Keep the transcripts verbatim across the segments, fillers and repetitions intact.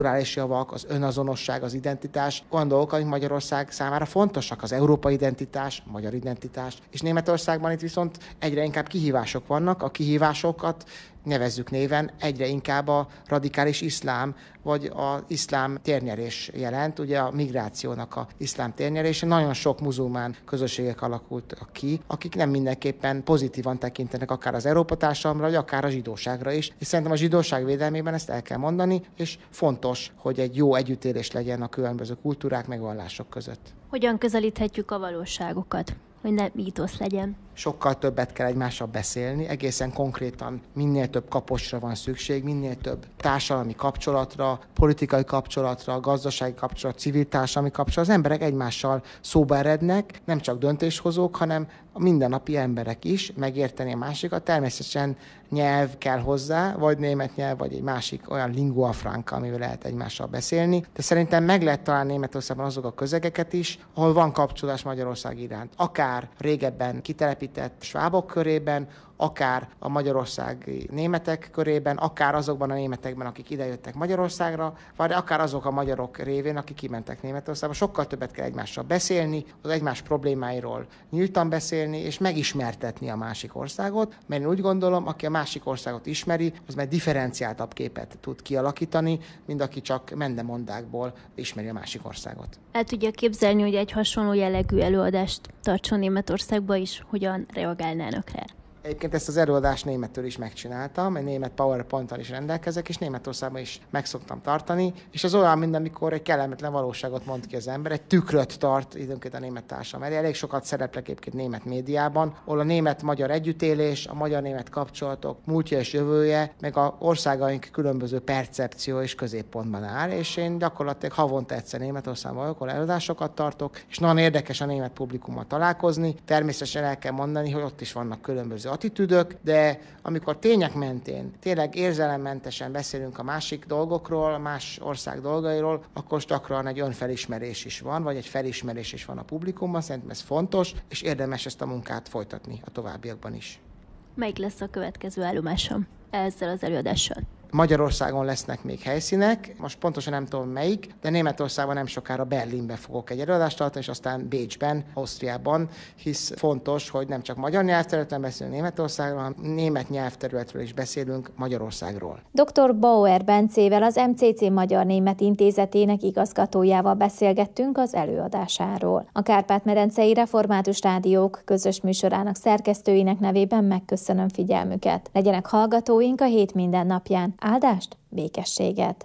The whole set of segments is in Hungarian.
kulturális javak, az önazonosság, az identitás, olyan dolgok, amik Magyarország számára fontosak, az európai identitás, a magyar identitás, és Németországban itt viszont egyre inkább kihívások vannak, a kihívásokat nevezzük néven, egyre inkább a radikális iszlám, vagy az iszlám térnyerés jelent, ugye a migrációnak a iszlám térnyerése. Nagyon sok muzulmán közösségek alakultak ki, akik nem mindenképpen pozitívan tekintenek akár az Európa társadalomra, vagy akár a zsidóságra is. És szerintem a zsidóság védelmében ezt el kell mondani, és fontos, hogy egy jó együttélés legyen a különböző kultúrák, meg vallások között. Hogyan közelíthetjük a valóságokat, hogy ne mítosz legyen? Sokkal többet kell egymással beszélni, egészen konkrétan minél több kapocsra van szükség, minél több társadalmi kapcsolatra, politikai kapcsolatra, gazdasági kapcsolat, civil társadalmi kapcsolat. Az emberek egymással szóba erednek, nem csak döntéshozók, hanem a mindennapi emberek is, megérteni a másikat. Természetesen nyelv kell hozzá, vagy német nyelv, vagy egy másik olyan lingua franca, amivel lehet egymással beszélni. De szerintem meg lehet találni Németországban azok a közegeket is, ahol van kapcsolás Magyarország iránt. Akár régebben kitelepített svábok körében, akár a magyarországi németek körében, akár azokban a németekben, akik idejöttek Magyarországra, vagy akár azok a magyarok révén, akik kimentek Németországba. Sokkal többet kell egymással beszélni, az egymás problémáiról nyíltan beszélni, és megismertetni a másik országot, mert én úgy gondolom, aki a másik országot ismeri, az már differenciáltabb képet tud kialakítani, mint aki csak mendemondákból ismeri a másik országot. El tudja képzelni, hogy egy hasonló jellegű előadást tartson Németországba is, hogyan reagálnának rá? Egyébként ezt az előadást németül is megcsináltam, egy német PowerPoint-tal is rendelkezek, és Németországban is meg szoktam tartani, és az olyan, mint amikor egy kellemetlen valóságot mond ki az ember, egy tükröt tart időnként a német társadalom elé. Elég sokat szereplek egyébként német médiában, ahol a német-magyar együttélés, a magyar-német kapcsolatok múltja és jövője, meg a országaink különböző percepció és középpontban áll, és én gyakorlatilag havonta egyszer Németországban vagyok, ahol előadásokat tartok, és nagyon érdekes a német publikummal találkozni. Természetesen el kell mondani, hogy ott is vannak különböző attitűdök, de amikor tények mentén, tényleg érzelemmentesen beszélünk a másik dolgokról, a más ország dolgairól, akkor gyakran egy önfelismerés is van, vagy egy felismerés is van a publikumban. Szerintem ez fontos, és érdemes ezt a munkát folytatni a továbbiakban is. Melyik lesz a következő állomásom ezzel az előadással? Magyarországon lesznek még helyszínek, most pontosan nem tudom melyik, de Németországban nem sokára Berlinben fogok egy előadást tartani, és aztán Bécsben, Ausztriában, hisz fontos, hogy nem csak magyar nyelvterületen beszélünk Németországról, hanem német nyelvterületről is beszélünk Magyarországról. doktor Bauer Bencével, az em cé cé Magyar-Német Intézetének igazgatójával beszélgettünk az előadásáról. A Kárpát-medencei Református Rádiók közös műsorának szerkesztőinek nevében megköszönöm figyelmüket. Legyenek hallgatóink a hét minden napján. Áldást, békességet!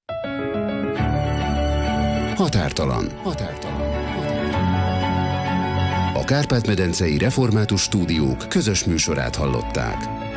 Határtalan. Határtalan. A Kárpát-medencei Református Stúdiók közös műsorát hallották.